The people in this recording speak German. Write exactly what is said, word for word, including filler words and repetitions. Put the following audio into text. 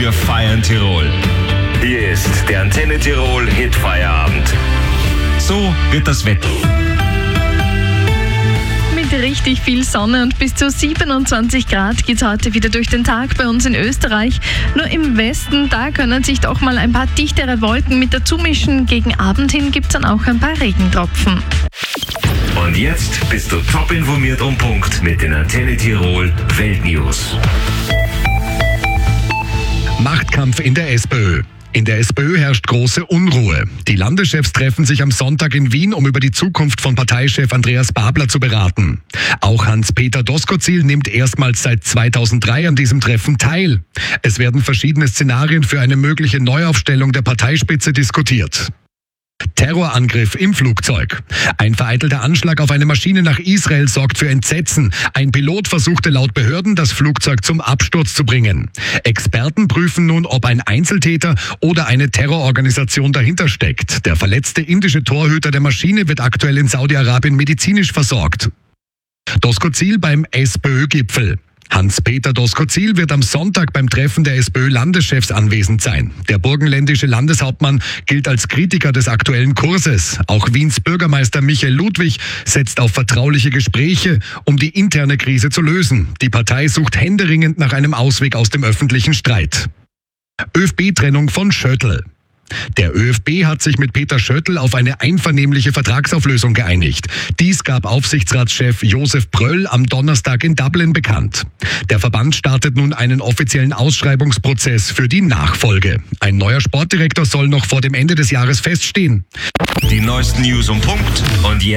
Wir feiern Tirol. Hier ist der Antenne Tirol Hitfeierabend. So wird das Wetter. Mit richtig viel Sonne und bis zu siebenundzwanzig Grad geht es heute wieder durch den Tag bei uns in Österreich. Nur im Westen, da können sich doch mal ein paar dichtere Wolken mit dazu mischen. Gegen Abend hin gibt es dann auch ein paar Regentropfen. Und jetzt bist du top informiert um Punkt mit den Antenne Tirol Weltnews. Machtkampf in der SPÖ. In der SPÖ herrscht große Unruhe. Die Landeschefs treffen sich am Sonntag in Wien, um über die Zukunft von Parteichef Andreas Babler zu beraten. Auch Hans-Peter Doskozil nimmt erstmals seit zweitausenddrei an diesem Treffen teil. Es werden verschiedene Szenarien für eine mögliche Neuaufstellung der Parteispitze diskutiert. Terrorangriff im Flugzeug. Ein vereitelter Anschlag auf eine Maschine nach Israel sorgt für Entsetzen. Ein Pilot versuchte laut Behörden, das Flugzeug zum Absturz zu bringen. Experten prüfen nun, ob ein Einzeltäter oder eine Terrororganisation dahinter steckt. Der verletzte indische Torhüter der Maschine wird aktuell in Saudi-Arabien medizinisch versorgt. Doskozil beim SPÖ-Gipfel. Hans-Peter Doskozil wird am Sonntag beim Treffen der SPÖ-Landeschefs anwesend sein. Der burgenländische Landeshauptmann gilt als Kritiker des aktuellen Kurses. Auch Wiens Bürgermeister Michael Ludwig setzt auf vertrauliche Gespräche, um die interne Krise zu lösen. Die Partei sucht händeringend nach einem Ausweg aus dem öffentlichen Streit. ÖFB-Trennung von Schöttl. Der ÖFB hat sich mit Peter Schöttl auf eine einvernehmliche Vertragsauflösung geeinigt. Dies gab Aufsichtsratschef Josef Pröll am Donnerstag in Dublin bekannt. Der Verband startet nun einen offiziellen Ausschreibungsprozess für die Nachfolge. Ein neuer Sportdirektor soll noch vor dem Ende des Jahres feststehen. Die neuesten News um Punkt und jetzt